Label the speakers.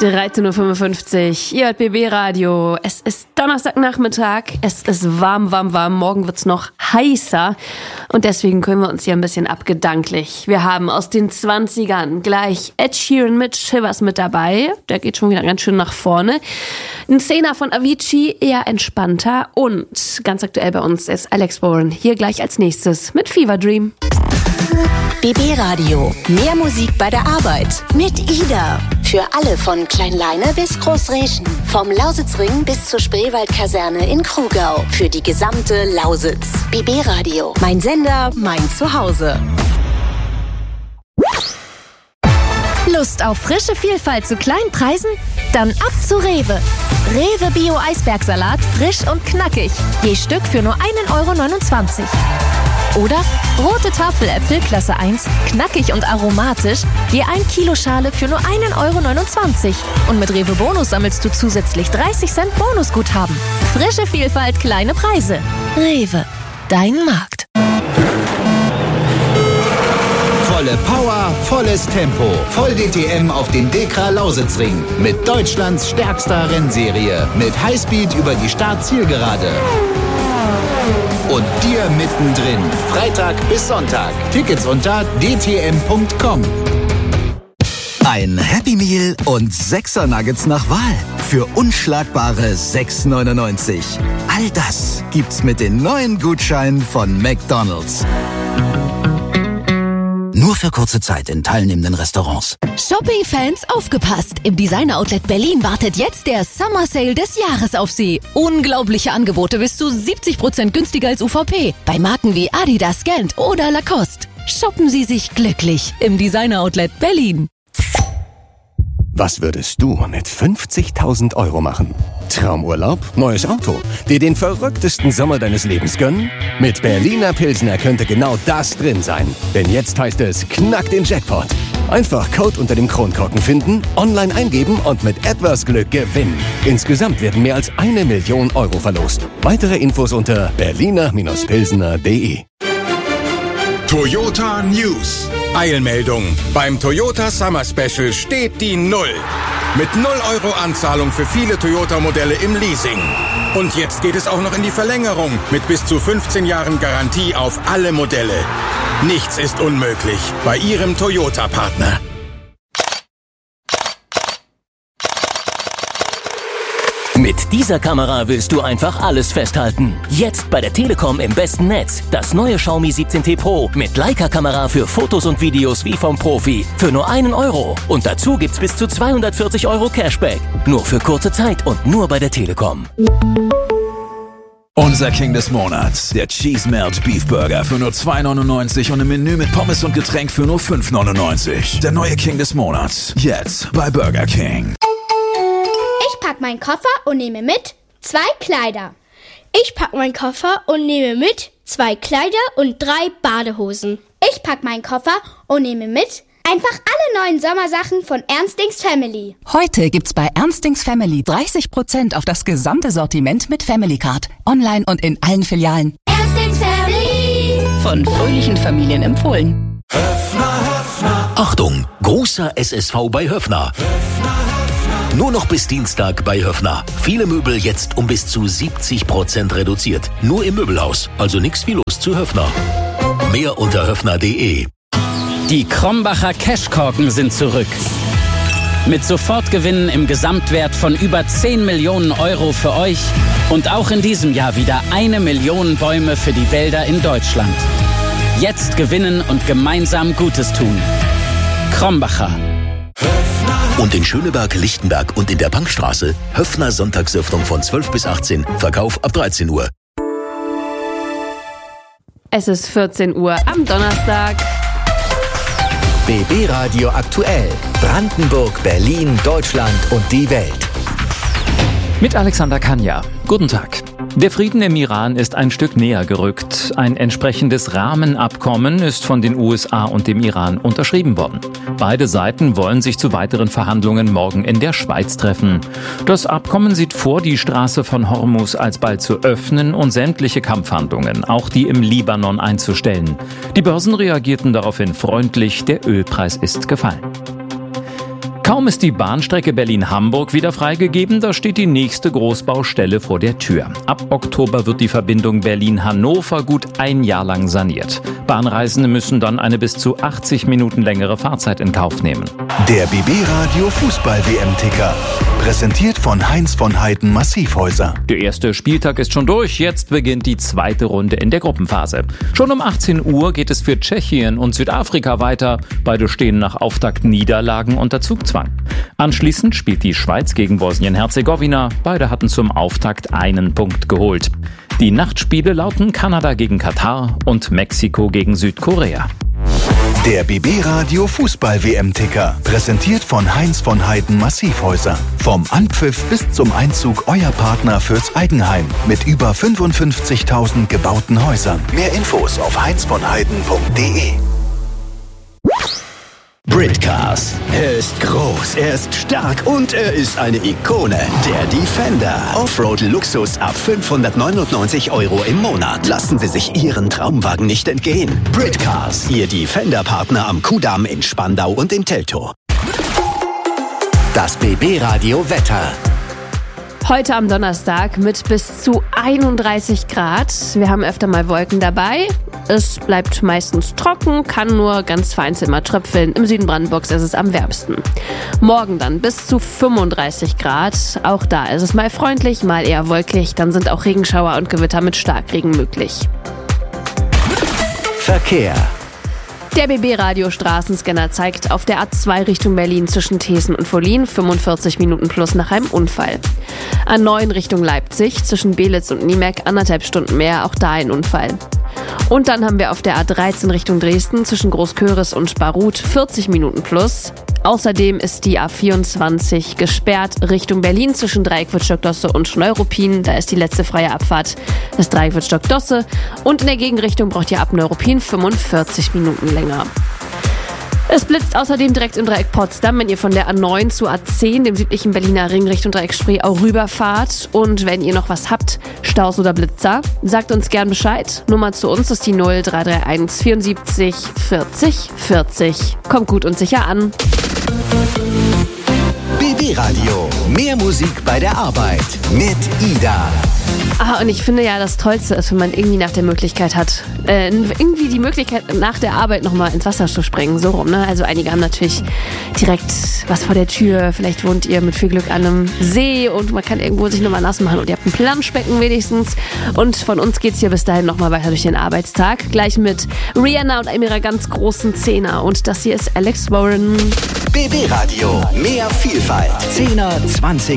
Speaker 1: 13.55 Uhr, ihr hört BB Radio. Es ist Donnerstagnachmittag, es ist warm. Morgen wird's noch heißer und deswegen können wir uns hier ein bisschen abgedanklich. Wir haben aus den 20ern gleich Ed Sheeran mit Shivers mit dabei. Der geht schon wieder ganz schön nach vorne. Ein Zehner von Avicii, eher entspannter. Und ganz aktuell bei uns ist Alex Bowen. Hier gleich als nächstes mit Fever Dream.
Speaker 2: BB Radio. Mehr Musik bei der Arbeit. Mit Ida. Für alle von Kleinleine bis Großreschen. Vom Lausitzring bis zur Spreewaldkaserne in Krugau. Für die gesamte Lausitz. BB Radio. Mein Sender, mein Zuhause.
Speaker 3: Lust auf frische Vielfalt zu kleinen Preisen? Dann ab zu Rewe. Rewe Bio Eisbergsalat, frisch und knackig. Je Stück für nur 1,29 €. Oder rote Tafeläpfel Klasse 1, knackig und aromatisch, je 1 Kilo Schale für nur 1,29 €. Und mit Rewe Bonus sammelst du zusätzlich 30 Cent Bonusguthaben. Frische Vielfalt, kleine Preise. Rewe, dein Markt.
Speaker 4: Volle Power, volles Tempo. Voll DTM auf dem Dekra Lausitzring. Mit Deutschlands stärkster Rennserie. Mit Highspeed über die Start-Zielgerade. Und dir mittendrin. Freitag bis Sonntag. Tickets unter dtm.com.
Speaker 5: Ein Happy Meal und 6er Nuggets nach Wahl. Für unschlagbare 6,99 €. All das gibt's mit den neuen Gutscheinen von McDonald's. Nur für kurze Zeit in teilnehmenden Restaurants.
Speaker 3: Shopping-Fans, aufgepasst! Im Designer-Outlet Berlin wartet jetzt der Summer Sale des Jahres auf Sie. Unglaubliche Angebote bis zu 70% günstiger als UVP. Bei Marken wie Adidas, Gant oder Lacoste. Shoppen Sie sich glücklich im Designer-Outlet Berlin.
Speaker 6: Was würdest du mit 50.000 € machen? Traumurlaub? Neues Auto? Dir den verrücktesten Sommer deines Lebens gönnen? Mit Berliner Pilsner könnte genau das drin sein. Denn jetzt heißt es, knack den Jackpot. Einfach Code unter dem Kronkorken finden, online eingeben und mit etwas Glück gewinnen. Insgesamt werden mehr als 1 Million € verlost. Weitere Infos unter berliner-pilsner.de.
Speaker 7: Toyota News. Eilmeldung. Beim Toyota Summer Special steht die 0. Mit 0 € Anzahlung für viele Toyota-Modelle im Leasing. Und jetzt geht es auch noch in die Verlängerung mit bis zu 15 Jahren Garantie auf alle Modelle. Nichts ist unmöglich bei Ihrem Toyota-Partner.
Speaker 8: Mit dieser Kamera willst du einfach alles festhalten. Jetzt bei der Telekom im besten Netz. Das neue Xiaomi 17T Pro mit Leica-Kamera für Fotos und Videos wie vom Profi. Für nur 1 €. Und dazu gibt's bis zu 240 € Cashback. Nur für kurze Zeit und nur bei der Telekom.
Speaker 9: Unser King des Monats, der Cheese Melt Beef Burger für nur 2,99 € und im Menü mit Pommes und Getränk für nur 5,99 €. Der neue King des Monats, jetzt bei Burger King.
Speaker 10: Ich pack meinen Koffer und nehme mit 2 Kleider. Ich pack meinen Koffer und nehme mit 2 Kleider und 3 Badehosen. Ich pack meinen Koffer und nehme mit einfach alle neuen Sommersachen von Ernstings Family.
Speaker 11: Heute gibt's bei Ernstings Family 30% auf das gesamte Sortiment mit Family Card. Online und in allen Filialen.
Speaker 10: Ernstings Family.
Speaker 11: Von fröhlichen Familien empfohlen.
Speaker 8: Achtung, großer SSV bei Höffner. Nur noch bis Dienstag bei Höffner. Viele Möbel jetzt um bis zu 70% reduziert. Nur im Möbelhaus. Also nix wie los zu Höffner. Mehr unter höffner.de.
Speaker 12: Die Krombacher Cashkorken sind zurück. Mit Sofortgewinnen im Gesamtwert von über 10 Millionen € für euch. Und auch in diesem Jahr wieder 1 Million Bäume für die Wälder in Deutschland. Jetzt gewinnen und gemeinsam Gutes tun. Krombacher.
Speaker 8: Und in Schöneberg, Lichtenberg und in der Bankstraße Höffner Sonntagsöffnung von 12 bis 18, Verkauf ab 13 Uhr.
Speaker 1: Es ist 14 Uhr am Donnerstag.
Speaker 4: BB Radio aktuell. Brandenburg, Berlin, Deutschland und die Welt.
Speaker 13: Mit Alexander Kanja. Guten Tag. Der Frieden im Iran ist ein Stück näher gerückt. Ein entsprechendes Rahmenabkommen ist von den USA und dem Iran unterschrieben worden. Beide Seiten wollen sich zu weiteren Verhandlungen morgen in der Schweiz treffen. Das Abkommen sieht vor, die Straße von Hormuz alsbald zu öffnen und sämtliche Kampfhandlungen, auch die im Libanon, einzustellen. Die Börsen reagierten daraufhin freundlich, der Ölpreis ist gefallen. Kaum ist die Bahnstrecke Berlin-Hamburg wieder freigegeben, da steht die nächste Großbaustelle vor der Tür. Ab Oktober wird die Verbindung Berlin-Hannover gut ein Jahr lang saniert. Bahnreisende müssen dann eine bis zu 80 Minuten längere Fahrzeit in Kauf nehmen.
Speaker 5: Der BB Radio Fußball-WM-Ticker. Präsentiert von Heinz von Heiden Massivhäuser.
Speaker 13: Der erste Spieltag ist schon durch, jetzt beginnt die zweite Runde in der Gruppenphase. Schon um 18 Uhr geht es für Tschechien und Südafrika weiter. Beide stehen nach Auftakt-Niederlagen unter Zugzwang. Anschließend spielt die Schweiz gegen Bosnien-Herzegowina. Beide hatten zum Auftakt einen Punkt geholt. Die Nachtspiele lauten Kanada gegen Katar und Mexiko gegen Südkorea.
Speaker 5: Der BB Radio Fußball-WM-Ticker. Präsentiert von Heinz von Heiden Massivhäuser. Vom Anpfiff bis zum Einzug euer Partner fürs Eigenheim. Mit über 55.000 gebauten Häusern. Mehr Infos auf heinzvonheiden.de.
Speaker 4: Britcars. Er ist groß, er ist stark und er ist eine Ikone. Der Defender. Offroad-Luxus ab 599 € im Monat. Lassen Sie sich Ihren Traumwagen nicht entgehen. Britcars. Ihr Defender-Partner am Kudamm in Spandau und in Teltow. Das BB-Radio Wetter.
Speaker 1: Heute am Donnerstag mit bis zu 31 Grad. Wir haben öfter mal Wolken dabei. Es bleibt meistens trocken, kann nur ganz vereinzelt mal tröpfeln. Im Süden Brandenburgs ist es am wärmsten. Morgen dann bis zu 35 Grad. Auch da ist es mal freundlich, mal eher wolkig. Dann sind auch Regenschauer und Gewitter mit Starkregen möglich.
Speaker 4: Verkehr.
Speaker 1: Der BB-Radio-Straßenscanner zeigt auf der A2 Richtung Berlin zwischen Thesen und Vollin 45 Minuten plus nach einem Unfall. A9 Richtung Leipzig zwischen Belitz und Niemek 1,5 Stunden mehr, auch da ein Unfall. Und dann haben wir auf der A13 Richtung Dresden zwischen Großköris und Sparrut 40 Minuten plus. Außerdem ist die A24 gesperrt Richtung Berlin zwischen Dreieck-Wittstock-Dosse und Neuruppin. Da ist die letzte freie Abfahrt des Dreieck-Wittstock-Dosse. Und in der Gegenrichtung braucht ihr ab Neuruppin 45 Minuten länger. Es blitzt außerdem direkt im Dreieck Potsdam, wenn ihr von der A9 zu A10, dem südlichen Berliner Ring Richtung Dreieck Spree, auch rüberfahrt. Und wenn ihr noch was habt, Staus oder Blitzer, sagt uns gern Bescheid. Nummer zu uns ist die 0331 74 40 40. Kommt gut und sicher an.
Speaker 4: BB Radio. Mehr Musik bei der Arbeit. Mit Ida.
Speaker 1: Und ich finde ja, das Tollste ist, wenn man irgendwie nach der Möglichkeit hat, irgendwie die Möglichkeit nach der Arbeit nochmal ins Wasser zu springen, so rum, ne? Also einige haben natürlich direkt was vor der Tür, vielleicht wohnt ihr mit viel Glück an einem See und man kann irgendwo sich nochmal nass machen und ihr habt ein Planschbecken wenigstens. Und von uns geht's hier bis dahin nochmal weiter durch den Arbeitstag, gleich mit Rihanna und einem ihrer ganz großen Zehner. Und das hier ist Alex Warren.
Speaker 4: BB Radio. Mehr Vielfalt. 10er, 20